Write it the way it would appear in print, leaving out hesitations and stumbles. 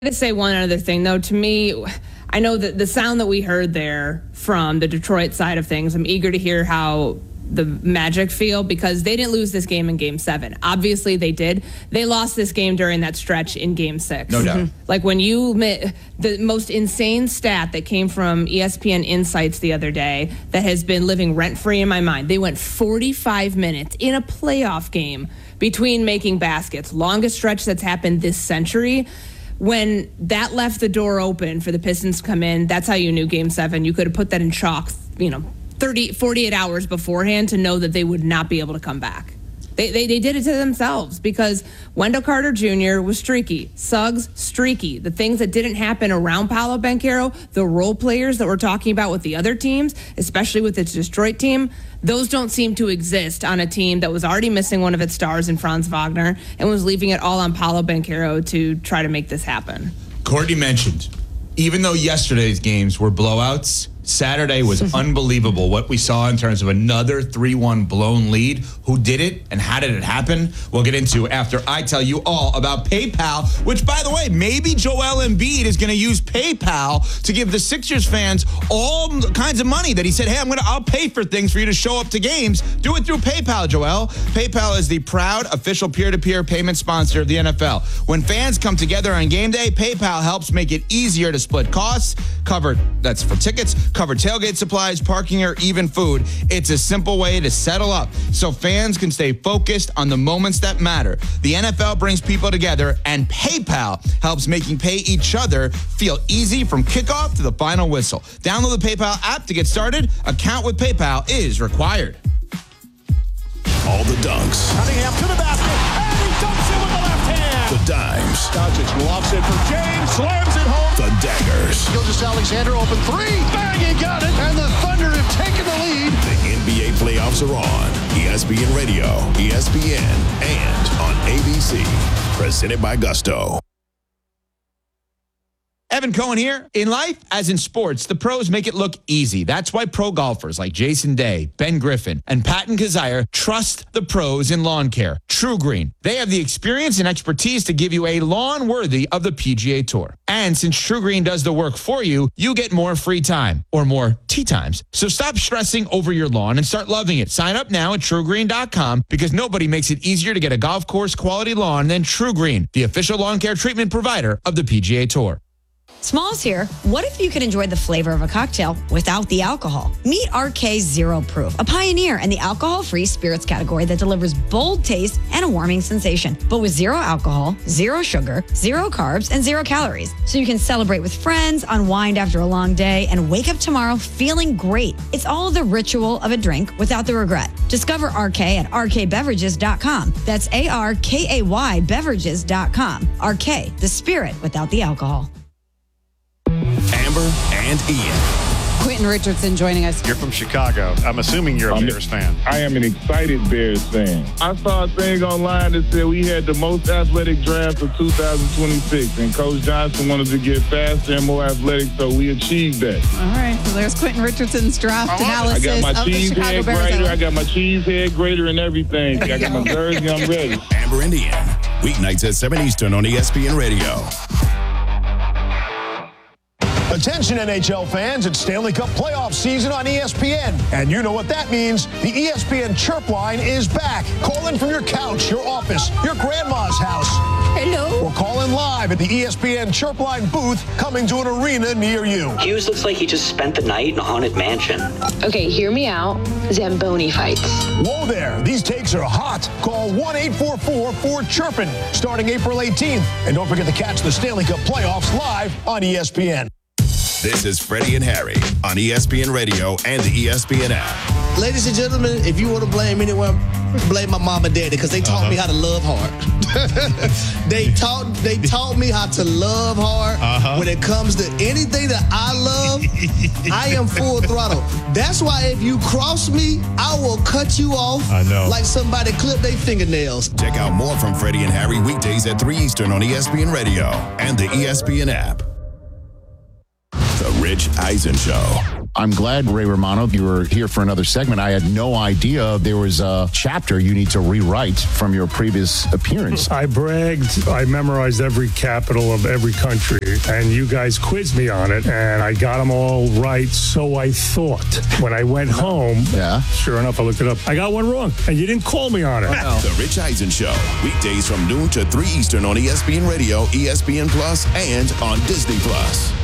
To say one other thing, though, to me, I know that the sound that we heard there from the Detroit side of things, I'm eager to hear how the Magic feel, because they didn't lose this game in Game 7. Obviously, they did. They lost this game during that stretch in Game 6. No doubt. Like when the most insane stat that came from ESPN Insights the other day that has been living rent-free in my mind. They went 45 minutes in a playoff game between making baskets. Longest stretch that's happened this century. When that left the door open for the Pistons to come in, that's how you knew Game 7. You could have put that in chalk, 48 hours beforehand to know that they would not be able to come back. They did it to themselves because Wendell Carter Jr. was streaky. Suggs, streaky. The things that didn't happen around Paolo Banchero, the role players that we're talking about with the other teams, especially with the Detroit team, those don't seem to exist on a team that was already missing one of its stars in Franz Wagner and was leaving it all on Paolo Banchero to try to make this happen. Courtney mentioned, even though yesterday's games were blowouts, Saturday was unbelievable what we saw in terms of another 3-1 blown lead. Who did it and how did it happen? We'll get into after I tell you all about PayPal, which, by the way, maybe Joel Embiid is going to use PayPal to give the Sixers fans all kinds of money that he said, hey, I'll pay for things for you to show up to games. Do it through PayPal, Joel. PayPal is the proud official peer-to-peer payment sponsor of the NFL. When fans come together on game day, PayPal helps make it easier to split costs, that's for tickets, cover tailgate supplies, parking, or even food. It's a simple way to settle up so fans can stay focused on the moments that matter. The NFL brings people together, and PayPal helps making pay each other feel easy from kickoff to the final whistle. Download the PayPal app to get started. Account with PayPal is required. All the dunks. Cunningham to the basket, and he dunks it with the left hand. The dimes. Doncic lofts it for James, slams it home. The daggers. Gilgeous-Alexander open three. Bang, he got it. And the Thunder have taken the lead. The NBA playoffs are on. ESPN Radio, ESPN, and on ABC. Presented by Gusto. Evan Cohen here. In life, as in sports, the pros make it look easy. That's why pro golfers like Jason Day, Ben Griffin, and Patton Kazire trust the pros in lawn care. True Green. They have the experience and expertise to give you a lawn worthy of the PGA Tour. And since True Green does the work for you, you get more free time or more tee times. So stop stressing over your lawn and start loving it. Sign up now at TrueGreen.com because nobody makes it easier to get a golf course quality lawn than True Green, the official lawn care treatment provider of the PGA Tour. Smalls here. What if you could enjoy the flavor of a cocktail without the alcohol? Meet RK Zero Proof, a pioneer in the alcohol-free spirits category that delivers bold taste and a warming sensation, but with zero alcohol, zero sugar, zero carbs, and zero calories. So you can celebrate with friends, unwind after a long day, and wake up tomorrow feeling great. It's all the ritual of a drink without the regret. Discover RK at rkbeverages.com. That's ARKAY beverages.com. RK, the spirit without the alcohol. Amber and Ian. Quentin Richardson joining us. You're from Chicago. I'm assuming you're a Bears fan. I am an excited Bears fan. I saw a thing online that said we had the most athletic draft of 2026, and Coach Johnson wanted to get faster and more athletic, so we achieved that. All right, so there's Quentin Richardson's draft analysis. I got my of the cheese Chicago head Bears. grater. I got my cheese head grater and everything. I got my jersey. I'm ready. Amber and Ian. Weeknights at 7 Eastern on ESPN Radio. Attention NHL fans, it's Stanley Cup playoff season on ESPN. And you know what that means. The ESPN Chirp line is back. Call in from your couch, your office, your grandma's house. Hello. Or call in live at the ESPN Chirp line booth coming to an arena near you. Hughes looks like he just spent the night in a haunted mansion. Okay, hear me out. Zamboni fights. Whoa there, these takes are hot. Call 1-844-4CHIRPIN starting April 18th. And don't forget to catch the Stanley Cup playoffs live on ESPN. This is Freddie and Harry on ESPN Radio and the ESPN app. Ladies and gentlemen, if you want to blame anyone, blame my mom and daddy because they taught me how to love hard. They taught me how to love hard. When it comes to anything that I love, I am full throttle. That's why if you cross me, I will cut you off like somebody clipped their fingernails. Check out more from Freddie and Harry weekdays at 3 Eastern on ESPN Radio and the ESPN app. The Rich Eisen Show. I'm glad, Ray Romano, you were here for another segment. I had no idea there was a chapter you need to rewrite from your previous appearance. I bragged. I memorized every capital of every country, and you guys quizzed me on it, and I got them all right, so I thought. When I went home, sure enough, I looked it up. I got one wrong, and you didn't call me on it. The Rich Eisen Show, weekdays from noon to 3 Eastern on ESPN Radio, ESPN Plus, and on Disney Plus.